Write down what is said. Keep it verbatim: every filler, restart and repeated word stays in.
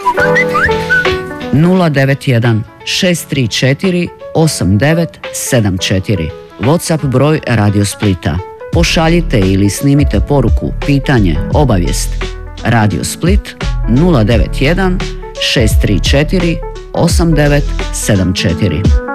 nula devet jedan šest tri četiri osam devet sedam četiri. WhatsApp broj Radio Splita. Pošaljite ili snimite poruku, pitanje, obavijest. Radio Split nula devet jedan šest tri četiri osam devet sedam četiri.